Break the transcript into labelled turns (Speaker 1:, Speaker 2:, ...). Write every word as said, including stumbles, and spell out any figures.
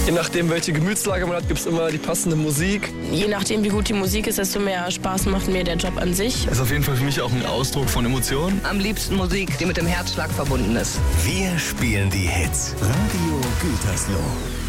Speaker 1: Je nachdem, welche Gemütslage man hat, gibt es immer die passende Musik.
Speaker 2: Je nachdem, wie gut die Musik ist, desto mehr Spaß macht mir der Job an sich.
Speaker 3: Das ist auf jeden Fall für mich auch ein Ausdruck von Emotionen.
Speaker 4: Am liebsten Musik, die mit dem Herzschlag verbunden ist.
Speaker 5: Wir spielen die Hits. Radio Gütersloh.